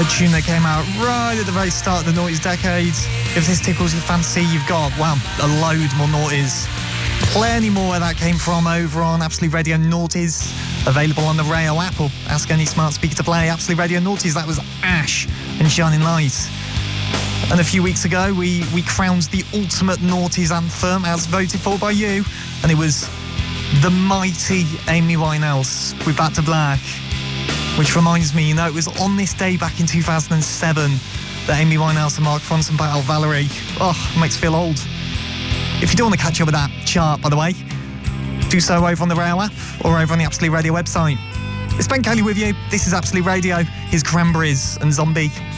A tune that came out right at the very start of the noughties decade. If this tickles your fancy, you've got, well, a load more noughties. Plenty more where that came from over on Absolute Radio Noughties. Available on the Rayo app, or ask any smart speaker to play Absolute Radio Noughties. That was Ash and Shining Light. And a few weeks ago, we crowned the ultimate noughties anthem as voted for by you. And it was the mighty Amy Winehouse with Back to Black. Which reminds me, it was on this day back in 2007 that Amy Winehouse and Mark Ronson battled Valerie. Oh, it makes me feel old. If you do want to catch up with that chart, by the way, do so over on the Rail app or over on the Absolute Radio website. It's Ben Kelly with you. This is Absolute Radio. Here's Cranberries and Zombie.